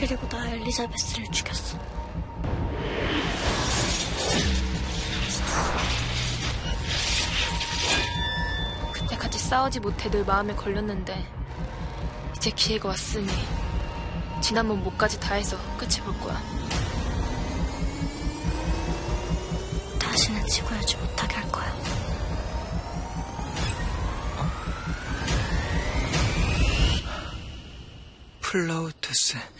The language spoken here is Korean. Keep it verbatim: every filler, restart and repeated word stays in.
그리고 나 엘리자베스를 죽였어. 그때까지 싸우지 못해 늘 마음에 걸렸는데 이제 기회가 왔으니 지난번 못까지 다 해서 끝이 볼 거야. 다시는 지구여지 못하게 할 거야. 플라우투스